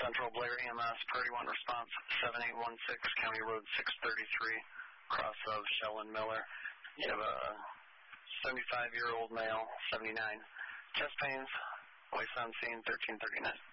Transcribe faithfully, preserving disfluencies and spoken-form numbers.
Central Blair E M S, Priority one response, seven eight one six, County Road six thirty-three, cross of Shell and Miller. You have a seventy-five-year-old male, seventy-nine, chest pains, voice on scene, thirteen thirty-nine.